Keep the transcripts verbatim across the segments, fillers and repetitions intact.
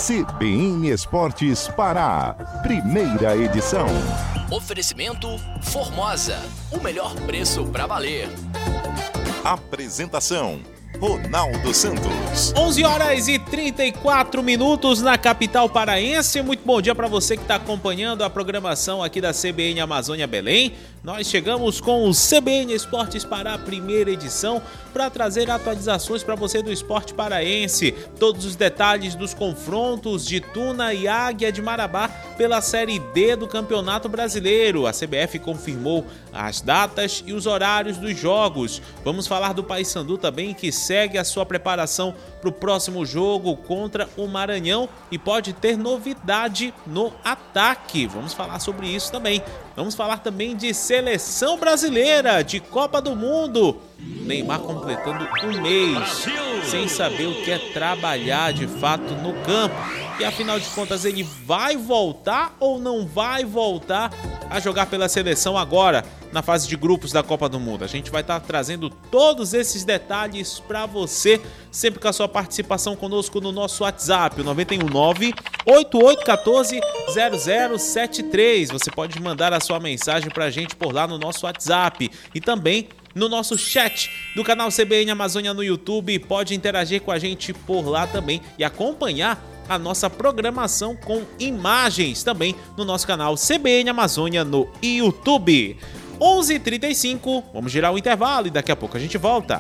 C B N Esportes Pará, primeira edição. Oferecimento Formosa, o melhor preço para valer. Apresentação: Ronaldo Santos. onze horas e trinta e quatro minutos na capital paraense. Muito bom dia para você que está acompanhando a programação aqui da C B N Amazônia Belém. Nós chegamos com o C B N Esportes Pará, primeira edição, para trazer atualizações para você do esporte paraense. Todos os detalhes dos confrontos de Tuna e Águia de Marabá pela Série D do Campeonato Brasileiro. A C B F confirmou as datas e os horários dos jogos. Vamos falar do Paysandu também, que segue a sua preparação para o próximo jogo contra o Maranhão e pode ter novidade no ataque. Vamos falar sobre isso também. Vamos falar também de seleção brasileira, de Copa do Mundo. Neymar completando um mês Brasil, sem saber o que é trabalhar de fato no campo. E afinal de contas, ele vai voltar ou não vai voltar a jogar pela seleção agora na fase de grupos da Copa do Mundo? A gente vai estar trazendo todos esses detalhes para você, sempre com a sua participação conosco no nosso WhatsApp, o nove um nove, oito oito um quatro, zero zero sete três. Você pode mandar a sua mensagem para a gente por lá no nosso WhatsApp e também no nosso chat do canal C B N Amazônia no YouTube. Pode interagir com a gente por lá também e acompanhar a nossa programação com imagens também no nosso canal C B N Amazônia no YouTube. onze e trinta e cinco, vamos girar o intervalo e daqui a pouco a gente volta.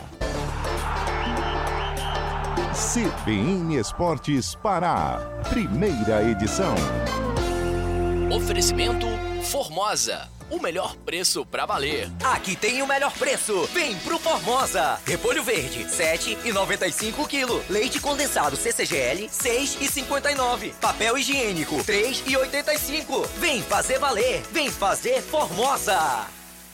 C B N Esportes Pará, primeira edição. Oferecimento Formosa, o melhor preço pra valer. Aqui tem o melhor preço. Vem pro Formosa. Repolho verde, sete reais e noventa e cinco centavos o quilo. Leite condensado C C G L, seis reais e cinquenta e nove centavos. Papel higiênico, três reais e oitenta e cinco centavos. Vem fazer valer. Vem fazer Formosa.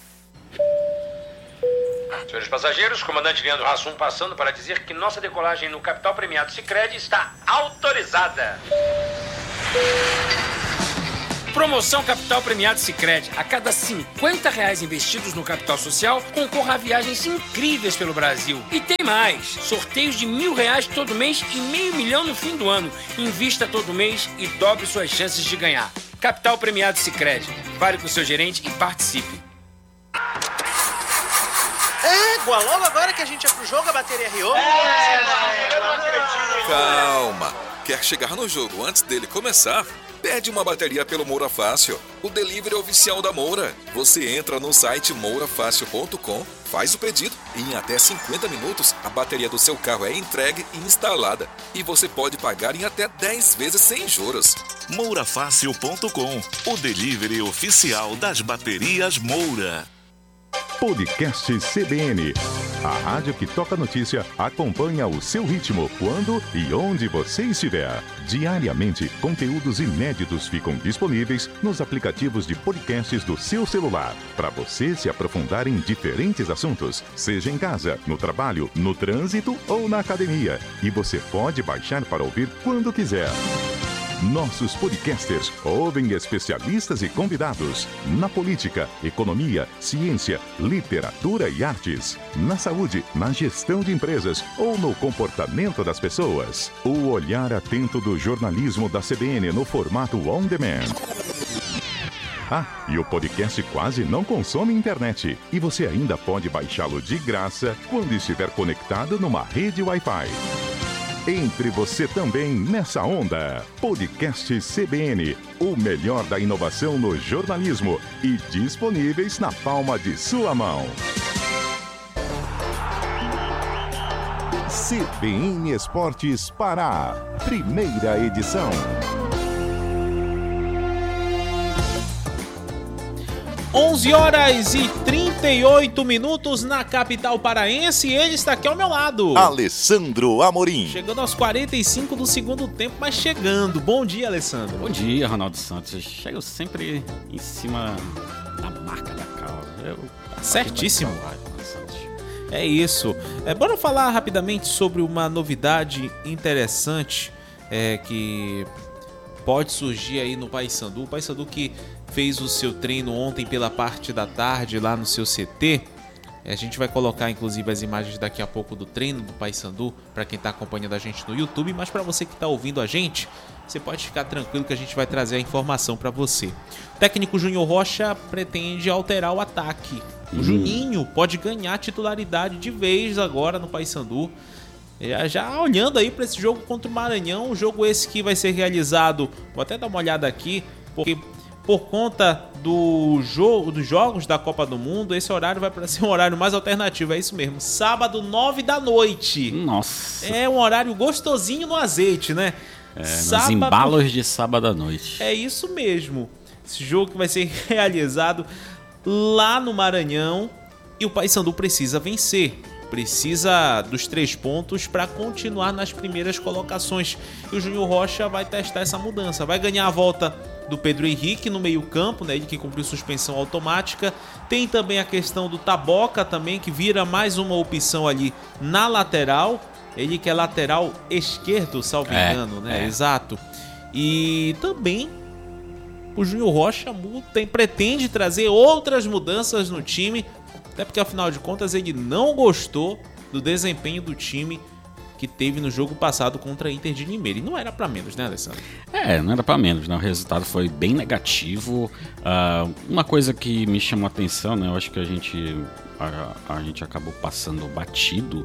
Senhores passageiros, comandante Leandro Hassum passando para dizer que nossa decolagem no Capital Premiado Sicredi está autorizada. Promoção Capital Premiado Sicredi. A cada cinquenta reais investidos no capital social, concorra a viagens incríveis pelo Brasil. E tem mais. Sorteios de mil reais todo mês e meio milhão no fim do ano. Invista todo mês e dobre suas chances de ganhar. Capital Premiado Sicredi. Fale com o seu gerente e participe. Égua, logo agora que a gente é pro jogo, a bateria riou. É, eu não acredito. Calma. Quer chegar no jogo antes dele começar? Pede uma bateria pelo Moura Fácil, o delivery oficial da Moura. Você entra no site moura fácil ponto com, faz o pedido e em até cinquenta minutos a bateria do seu carro é entregue e instalada. E você pode pagar em até dez vezes sem juros. moura fácil ponto com, o delivery oficial das baterias Moura. Podcast C B N. A rádio que toca notícia acompanha o seu ritmo, quando e onde você estiver. Diariamente, conteúdos inéditos ficam disponíveis nos aplicativos de podcasts do seu celular, para você se aprofundar em diferentes assuntos, seja em casa, no trabalho, no trânsito ou na academia. E você pode baixar para ouvir quando quiser. Nossos podcasters ouvem especialistas e convidados na política, economia, ciência, literatura e artes, na saúde, na gestão de empresas ou no comportamento das pessoas. O olhar atento do jornalismo da C B N no formato on demand. Ah, e o podcast quase não consome internet. E você ainda pode baixá-lo de graça quando estiver conectado numa rede Wi-Fi. Entre você também nessa onda. Podcast C B N, o melhor da inovação no jornalismo e disponíveis na palma de sua mão. C B N Esportes Pará, primeira edição. onze horas e trinta e oito minutos na capital paraense e ele está aqui ao meu lado. Alessandro Amorim. Chegando aos quarenta e cinco do segundo tempo, mas chegando. Bom dia, Alessandro. Bom dia, Ronaldo Santos. Chego sempre em cima da marca da causa. Eu... Certíssimo. É isso. É, bora falar rapidamente sobre uma novidade interessante é, que pode surgir aí no Paysandu. O Paysandu que fez o seu treino ontem pela parte da tarde lá no seu C T, A gente vai colocar inclusive as imagens daqui a pouco do treino do Paysandu para quem está acompanhando a gente no YouTube, mas para você que está ouvindo a gente, você pode ficar tranquilo que a gente vai trazer a informação para você. O técnico Júnior Rocha pretende alterar o ataque. O hum. Juninho pode ganhar titularidade de vez agora no Paysandu. Já, já olhando aí para esse jogo contra o Maranhão, o jogo esse que vai ser realizado, vou até dar uma olhada aqui, porque por conta do jogo, dos jogos da Copa do Mundo, esse horário vai para ser um horário mais alternativo, é isso mesmo. Sábado, nove da noite. Nossa. É um horário gostosinho no azeite, né? É, sábado, nos embalos de sábado à noite. É isso mesmo. Esse jogo que vai ser realizado lá no Maranhão e o Paysandu precisa vencer. Precisa dos três pontos para continuar nas primeiras colocações. E o Júnior Rocha vai testar essa mudança. Vai ganhar a volta do Pedro Henrique no meio campo, né? Ele que cumpriu suspensão automática. Tem também a questão do Taboca também, que vira mais uma opção ali na lateral. Ele que é lateral esquerdo, salvo é, engano, né? É. Exato. E também o Júnior Rocha tem, pretende trazer outras mudanças no time, até porque afinal de contas ele não gostou do desempenho do time que teve no jogo passado contra a Inter de Limeira. E não era pra menos, né, Alessandro? É, não era pra menos, né? O resultado foi bem negativo. Uh, uma coisa que me chamou a atenção, né? Eu acho que a gente, a, a gente acabou passando batido.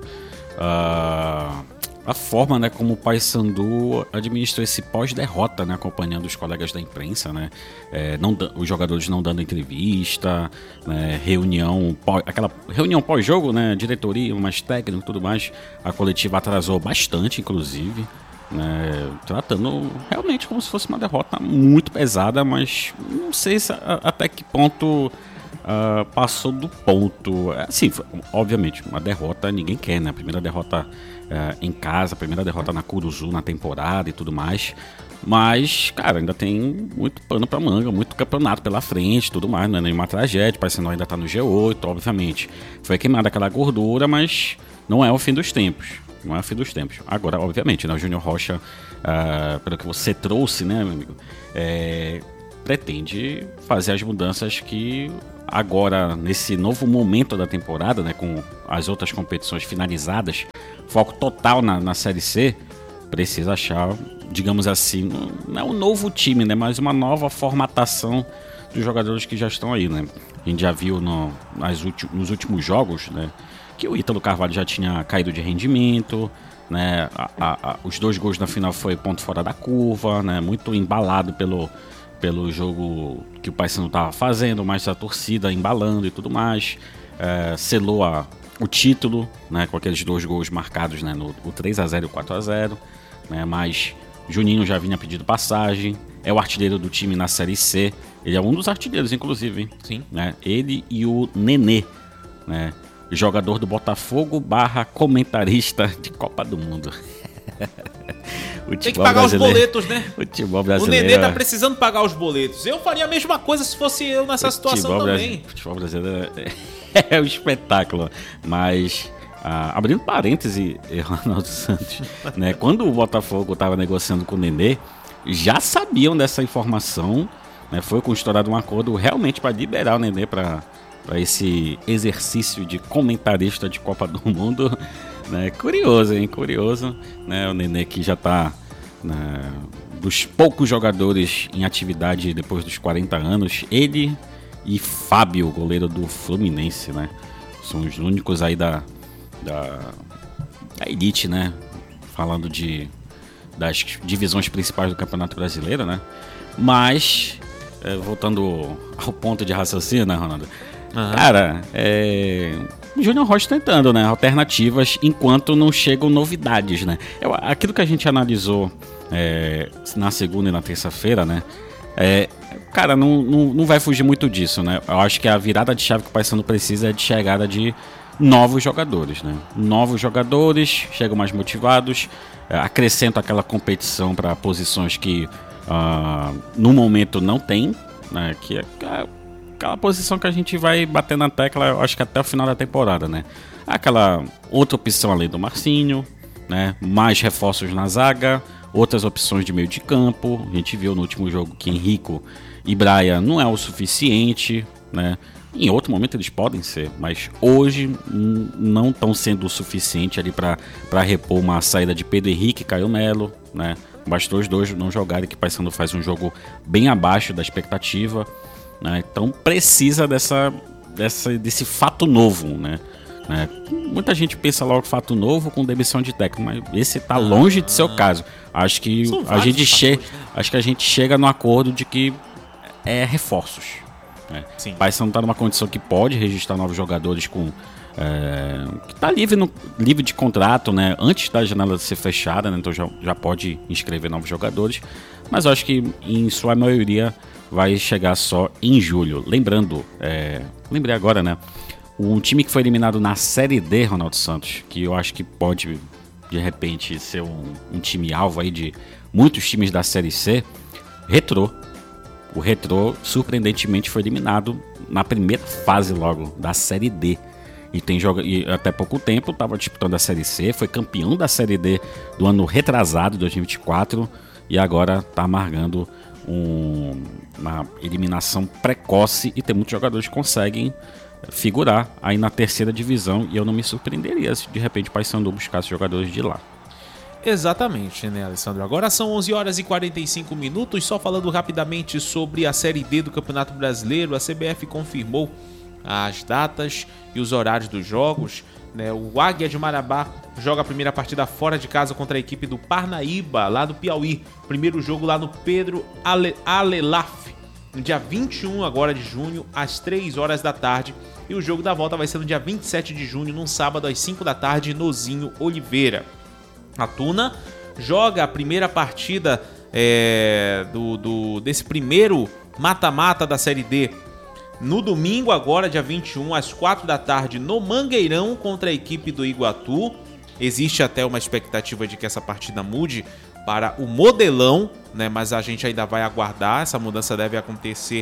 Uh, a forma, né, como o Paysandu administrou esse pós-derrota, né, acompanhando os colegas da imprensa, né, é, não, os jogadores não dando entrevista, né, reunião, pós, aquela reunião pós-jogo, né, diretoria, mais técnico e tudo mais, a coletiva atrasou bastante, inclusive, né, tratando realmente como se fosse uma derrota muito pesada, mas não sei se, a, até que ponto uh, passou do ponto. Assim, obviamente, uma derrota ninguém quer, né, a primeira derrota Uh, em casa, a primeira derrota na Curuzu na temporada e tudo mais, mas, cara, ainda tem muito pano pra manga, muito campeonato pela frente, tudo mais, não é nenhuma tragédia, parecendo ainda tá no G oito, obviamente, foi queimada aquela gordura, mas não é o fim dos tempos, não é o fim dos tempos. Agora, obviamente, né, o Júnior Rocha, uh, pelo que você trouxe, né, meu amigo, é, pretende fazer as mudanças que agora, nesse novo momento da temporada, né, com as outras competições finalizadas, foco total na, na Série C, precisa achar, digamos assim, não é um novo time, né, mas uma nova formatação dos jogadores que já estão aí, né. A gente já viu no, nas ulti, nos últimos jogos, né, que o Ítalo Carvalho já tinha caído de rendimento, né, a, a, a, os dois gols na final foi ponto fora da curva, né, muito embalado pelo, pelo jogo que o Paysandu estava fazendo, mais a torcida embalando e tudo mais, é, selou a o título, né, com aqueles dois gols marcados, né, no o três a zero e o quatro a zero, né, mas Juninho já vinha pedindo passagem, é o artilheiro do time na Série C, ele é um dos artilheiros, inclusive, hein? Sim. Né, ele e o Nenê, né, jogador do Botafogo barra comentarista de Copa do Mundo. Tem que pagar os boletos, né? Futebol brasileiro. O Nenê tá precisando pagar os boletos. Eu faria a mesma coisa se fosse eu nessa futebol situação também. O futebol brasileiro é, é um espetáculo. Mas, ah, abrindo parêntese, Ronaldo Santos, né, quando o Botafogo estava negociando com o Nenê, já sabiam dessa informação, né, foi constituído um acordo realmente para liberar o Nenê para esse exercício de comentarista de Copa do Mundo. Né, curioso, hein? Curioso, né? O Nenê que já tá, né, dos poucos jogadores em atividade depois dos quarenta anos, ele e Fábio, goleiro do Fluminense, né? São os únicos aí da, da, da elite, né? Falando de, das divisões principais do Campeonato Brasileiro, né? Mas, é, voltando ao ponto de raciocínio, né, Ronaldo? Uhum. Cara, é... o Júnior Rocha tentando, né, alternativas enquanto não chegam novidades, né. Eu, aquilo que a gente analisou é, na segunda e na terça-feira, né, é, cara, não, não, não vai fugir muito disso, né. Eu acho que a virada de chave que o Paysandu precisa é de chegada de novos jogadores, né. Novos jogadores, chegam mais motivados, é, acrescentam aquela competição para posições que uh, no momento não tem, né, que é... aquela posição que a gente vai bater na tecla, eu acho que até o final da temporada, né? Aquela outra opção além do Marcinho, né? Mais reforços na zaga, outras opções de meio de campo. A gente viu no último jogo que Henrico e Braia não é o suficiente, né? Em outro momento eles podem ser, mas hoje hum, não estão sendo o suficiente ali para repor uma saída de Pedro Henrique e Caio Melo, né? Bastou os dois não jogarem, que o Paysandu faz um jogo bem abaixo da expectativa, né? Então precisa dessa, dessa, desse fato novo, né? né? Muita gente pensa logo fato novo com demissão de técnico, mas esse está longe de ser o caso. Acho que a gente, che acho que a gente chega no acordo de que é reforços. Né? O Paysandu está numa condição que pode registrar novos jogadores com... É, que está livre, no, livre de contrato, né? Antes da janela ser fechada, né? Então já, já pode inscrever novos jogadores, mas eu acho que em sua maioria vai chegar só em julho. Lembrando, é, lembrei agora, né? Um time que foi eliminado na Série D, Ronaldo Santos, que eu acho que pode de repente ser um, um time alvo aí de muitos times da Série C, Retrô. O Retrô surpreendentemente foi eliminado na primeira fase logo da Série D. E, tem joga... e até pouco tempo estava disputando a Série C, foi campeão da Série D do ano retrasado, dois mil e vinte e quatro, e agora está amargando um... uma eliminação precoce, e tem muitos jogadores que conseguem figurar aí na terceira divisão, e eu não me surpreenderia se de repente o Paysandu buscasse jogadores de lá. Exatamente, né, Alessandro? Agora são onze horas e quarenta e cinco minutos, só falando rapidamente sobre a Série D do Campeonato Brasileiro. A C B F confirmou as datas e os horários dos jogos, né? O Águia de Marabá joga a primeira partida fora de casa contra a equipe do Parnaíba, lá do Piauí. Primeiro jogo lá no Pedro Ale Alelaf, no dia vinte e um agora de junho, às três horas da tarde. E o jogo da volta vai ser no dia vinte e sete de junho, num sábado, às cinco da tarde, no Zinho Oliveira. A Tuna joga a primeira partida é, do, do, desse primeiro mata-mata da Série D no domingo, agora dia vinte e um, às quatro da tarde, no Mangueirão, contra a equipe do Iguatu. Existe até uma expectativa de que essa partida mude para o Modelão, né? Mas a gente ainda vai aguardar. Essa mudança deve acontecer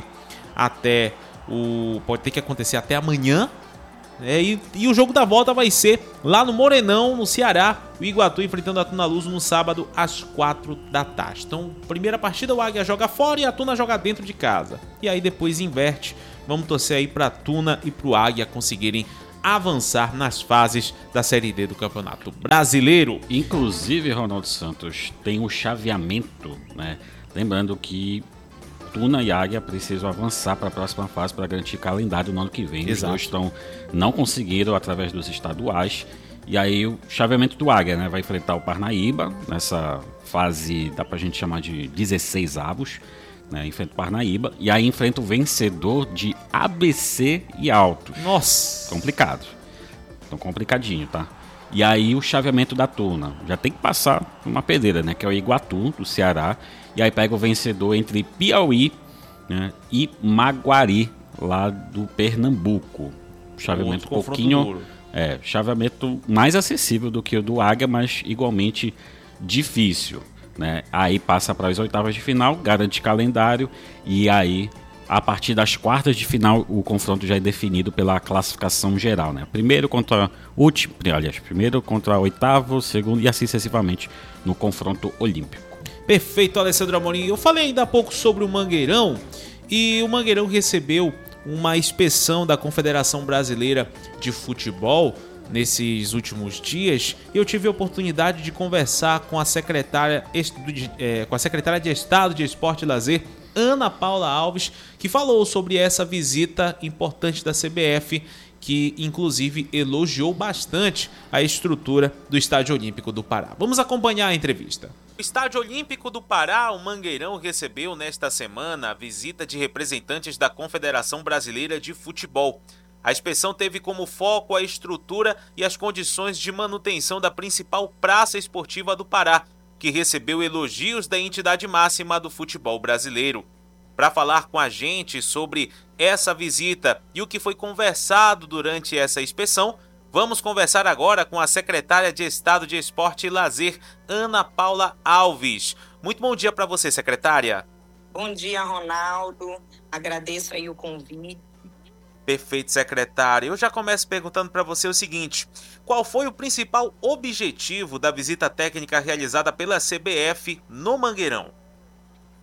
até o... pode ter que acontecer até amanhã. É, e, e o jogo da volta vai ser lá no Morenão, no Ceará. O Iguatu enfrentando a Tuna Luso no sábado às quatro da tarde. Então, primeira partida, o Águia joga fora e a Tuna joga dentro de casa. E aí depois inverte. Vamos torcer aí para a Tuna e para o Águia conseguirem avançar nas fases da Série D do Campeonato Brasileiro. Inclusive, Ronaldo Santos, tem o chaveamento, né? Lembrando que Tuna e Águia precisam avançar para a próxima fase para garantir calendário no ano que vem. Exato. Os dois estão, não conseguiram através dos estaduais. E aí o chaveamento do Águia, né, vai enfrentar o Parnaíba nessa fase, dá pra gente chamar de dezesseis avos, né, enfrenta o Parnaíba. E aí enfrenta o vencedor de A B C e Altos. Nossa! Complicado. Então complicadinho, tá? E aí o chaveamento da Tuna. Já tem que passar uma pedreira, né, que é o Iguatu, do Ceará. E aí pega o vencedor entre Piauí, né, e Maguari, lá do Pernambuco. Chaveamento um pouquinho... É, chaveamento mais acessível do que o do Águia, mas igualmente difícil, né? Aí passa para as oitavas de final, garante calendário, e aí, a partir das quartas de final, o confronto já é definido pela classificação geral, né? Primeiro contra o último, aliás, primeiro contra o oitavo, segundo e assim sucessivamente no confronto olímpico. Perfeito, Alessandro Amorim. Eu falei ainda há pouco sobre o Mangueirão, e o Mangueirão recebeu uma inspeção da Confederação Brasileira de Futebol nesses últimos dias. Eu tive a oportunidade de conversar com a secretária, com a secretária de Estado de Esporte e Lazer, Ana Paula Alves, que falou sobre essa visita importante da C B F, que inclusive elogiou bastante a estrutura do Estádio Olímpico do Pará. Vamos acompanhar a entrevista. O Estádio Olímpico do Pará, o Mangueirão, recebeu nesta semana a visita de representantes da Confederação Brasileira de Futebol. A inspeção teve como foco a estrutura e as condições de manutenção da principal praça esportiva do Pará, que recebeu elogios da entidade máxima do futebol brasileiro. Para falar com a gente sobre essa visita e o que foi conversado durante essa inspeção, vamos conversar agora com a secretária de Estado de Esporte e Lazer, Ana Paula Alves. Muito bom dia para você, secretária. Bom dia, Ronaldo. Agradeço aí o convite. Perfeito, secretária. Eu já começo perguntando para você o seguinte: qual foi o principal objetivo da visita técnica realizada pela C B F no Mangueirão?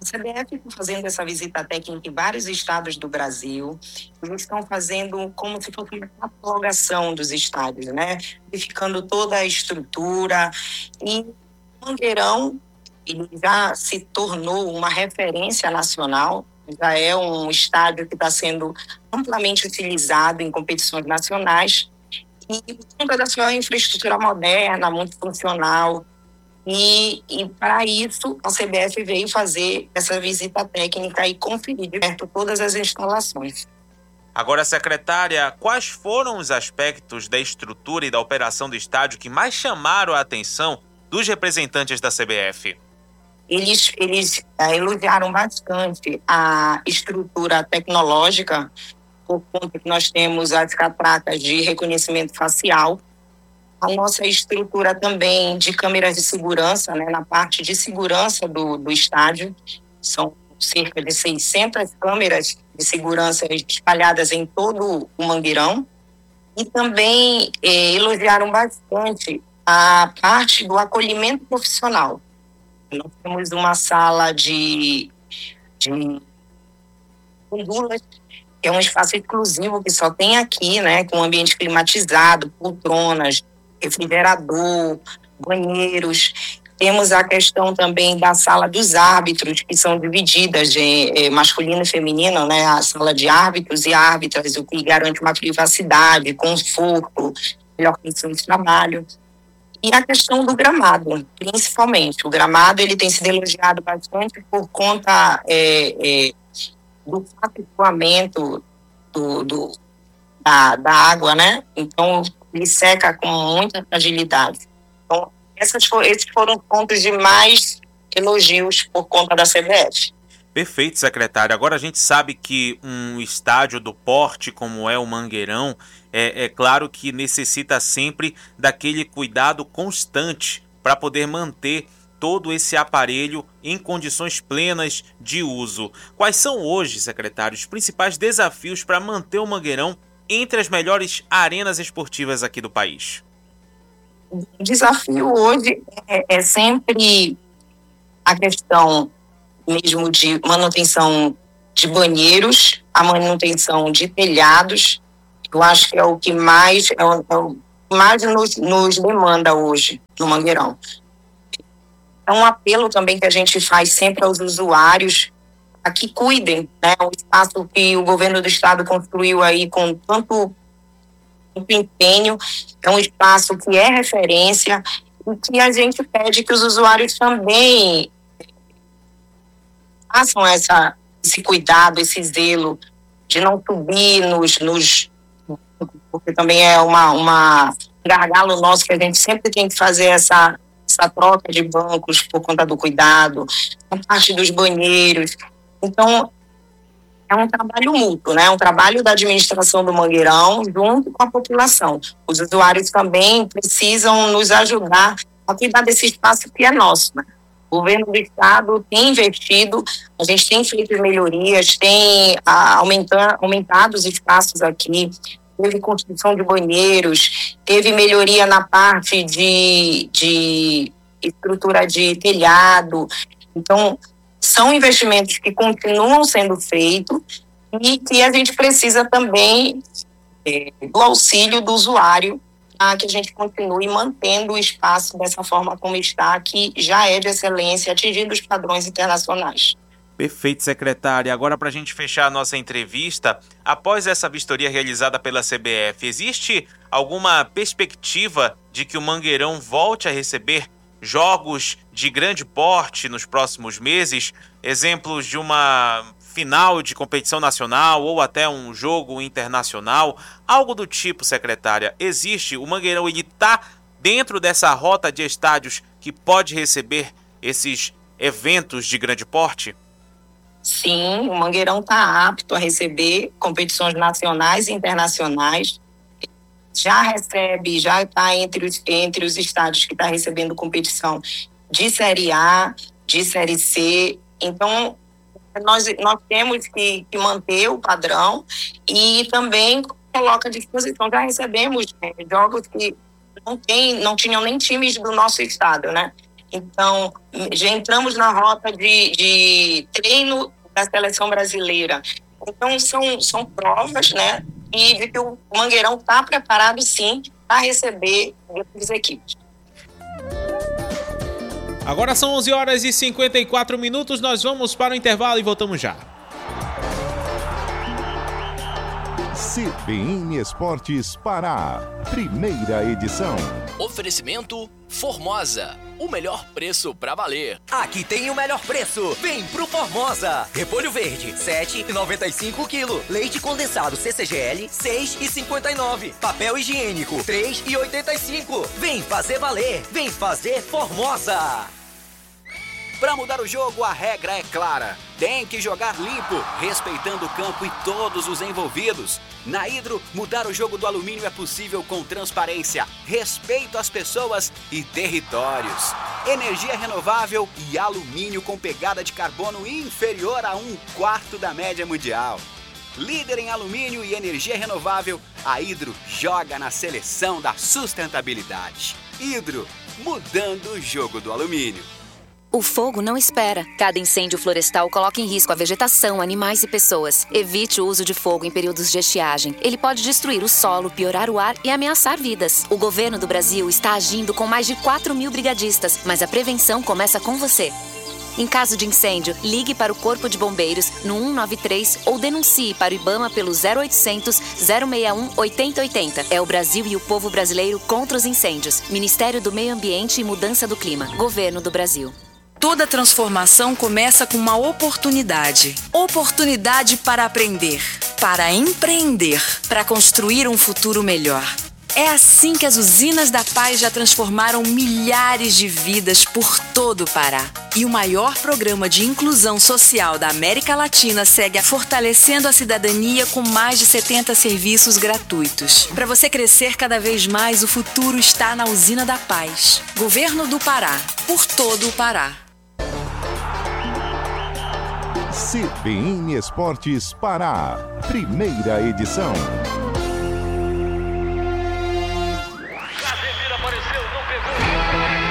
A C B F está fazendo essa visita técnica em vários estados do Brasil. Eles estão fazendo como se fosse uma catalogação dos estádios, né? Verificando toda a estrutura. E o Mangueirão, ele já se tornou uma referência nacional. Já é um estádio que está sendo amplamente utilizado em competições nacionais. E por conta da sua infraestrutura moderna, muito funcional. E, e para isso, a C B F veio fazer essa visita técnica e conferir de perto todas as instalações. Agora, secretária, quais foram os aspectos da estrutura e da operação do estádio que mais chamaram a atenção dos representantes da C B F? Eles, eles é, elogiaram bastante a estrutura tecnológica, por conta que nós temos as catracas de reconhecimento facial, a nossa estrutura também de câmeras de segurança, né, na parte de segurança do, do estádio. São cerca de seiscentas câmeras de segurança espalhadas em todo o Mangueirão. E também eh, elogiaram bastante a parte do acolhimento profissional. Nós temos uma sala de, de gôndolas, que é um espaço exclusivo que só tem aqui, né, com ambiente climatizado, poltronas, refrigerador, banheiros. Temos a questão também da sala dos árbitros, que são divididas de eh, masculino e feminino, né? A sala de árbitros e árbitras, o que garante uma privacidade, conforto, melhor condição de trabalho. E a questão do gramado, principalmente. O gramado ele tem sido elogiado bastante por conta eh, eh, do flutuamento do, do, da, da água, né? Então, ele seca com muita fragilidade. Então, essas for, esses foram pontos de mais elogios por conta da C B F. Perfeito, secretário. Agora a gente sabe que um estádio do porte como é o Mangueirão, é, é claro que necessita sempre daquele cuidado constante para poder manter todo esse aparelho em condições plenas de uso. Quais são hoje, secretário, os principais desafios para manter o Mangueirão entre as melhores arenas esportivas aqui do país? O desafio hoje é, é sempre a questão mesmo de manutenção de banheiros, a manutenção de telhados. Eu acho que é o que mais, é o, é o que mais nos, nos demanda hoje no Mangueirão. É um apelo também que a gente faz sempre aos usuários a que cuidem, né, o espaço que o governo do estado construiu aí com tanto, tanto empenho, é um espaço que é referência e que a gente pede que os usuários também façam essa, esse cuidado, esse zelo de não subir nos, nos porque também é uma, uma gargalo nosso que a gente sempre tem que fazer essa, essa troca de bancos por conta do cuidado, a parte dos banheiros. Então, é um trabalho mútuo, né? Um trabalho da administração do Mangueirão junto com a população. Os usuários também precisam nos ajudar a cuidar desse espaço que é nosso, né? O governo do estado tem investido, a gente tem feito melhorias, tem ah, aumentado, aumentado os espaços aqui, teve construção de banheiros, teve melhoria na parte de, de estrutura de telhado. Então, são investimentos que continuam sendo feitos e que a gente precisa também é, do auxílio do usuário para que a gente continue mantendo o espaço dessa forma como está, que já é de excelência, atingindo os padrões internacionais. Perfeito, secretária. Agora, para a gente fechar a nossa entrevista, após essa vistoria realizada pela C B F, existe alguma perspectiva de que o Mangueirão volte a receber jogos de grande porte nos próximos meses? Exemplos de uma final de competição nacional ou até um jogo internacional? Algo do tipo, secretária. Existe? O Mangueirão está dentro dessa rota de estádios que pode receber esses eventos de grande porte? Sim, o Mangueirão está apto a receber competições nacionais e internacionais. Já recebe, já está entre os, entre os estádios que está recebendo competição de Série A, de Série C. Então, nós, nós temos que, que manter o padrão e também coloca à disposição. Já recebemos né, jogos que não, tem, não tinham nem times do nosso estado, né? Então, já entramos na rota de, de treino da seleção brasileira. Então, são, são provas, né? E de que o Mangueirão está preparado, sim, para receber as equipes. Agora são onze horas e cinquenta e quatro minutos, nós vamos para o intervalo e voltamos já. C B N Esportes Pará, primeira edição. Oferecimento Formosa, o melhor preço pra valer. Aqui tem o melhor preço. Vem pro Formosa. Repolho verde, sete reais e noventa e cinco quilo. Leite condensado C C G L, seis reais e cinquenta e nove. Papel higiênico, três reais e oitenta e cinco. Vem fazer valer. Vem fazer Formosa. Para mudar o jogo, a regra é clara. Tem que jogar limpo, respeitando o campo e todos os envolvidos. Na Hidro, mudar o jogo do alumínio é possível com transparência, respeito às pessoas e territórios. Energia renovável e alumínio com pegada de carbono inferior a um quarto da média mundial. Líder em alumínio e energia renovável, a Hidro joga na seleção da sustentabilidade. Hidro, mudando o jogo do alumínio. O fogo não espera. Cada incêndio florestal coloca em risco a vegetação, animais e pessoas. Evite o uso de fogo em períodos de estiagem. Ele pode destruir o solo, piorar o ar e ameaçar vidas. O governo do Brasil está agindo com mais de quatro mil brigadistas, mas a prevenção começa com você. Em caso de incêndio, ligue para o Corpo de Bombeiros no um nove três ou denuncie para o IBAMA pelo zero oitocentos, zero seis um, oito zero oito zero. É o Brasil e o povo brasileiro contra os incêndios. Ministério do Meio Ambiente e Mudança do Clima. Governo do Brasil. Toda transformação começa com uma oportunidade. Oportunidade para aprender, para empreender, para construir um futuro melhor. É assim que as usinas da paz já transformaram milhares de vidas por todo o Pará. E o maior programa de inclusão social da América Latina segue fortalecendo a cidadania com mais de setenta serviços gratuitos. Para você crescer cada vez mais, o futuro está na Usina da Paz. Governo do Pará, por todo o Pará. C B N Esportes Pará, primeira edição.